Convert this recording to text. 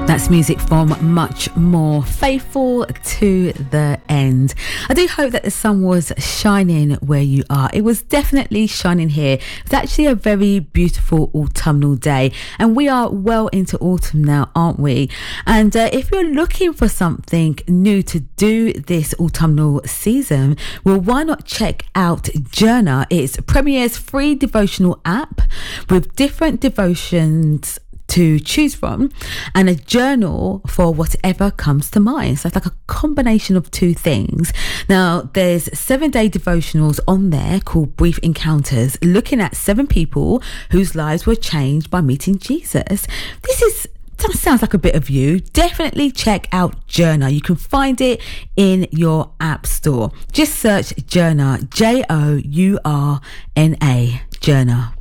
That's music from Much More, Faithful to the End. I do hope that the sun was shining where you are. It was definitely shining here. It's actually a very beautiful autumnal day, and we are well into autumn now, aren't we? And if you're looking for something new to do this autumnal season, well, why not check out Journal? It's Premier's free devotional app with different devotions to choose from and a journal for whatever comes to mind. So it's like a combination of two things. Now, there's 7-day devotionals on there called Brief Encounters, looking at 7 people whose lives were changed by meeting Jesus. That sounds like a bit of you. Definitely check out Journal. You can find it in your app store. Just search Journal, Journa, Journal.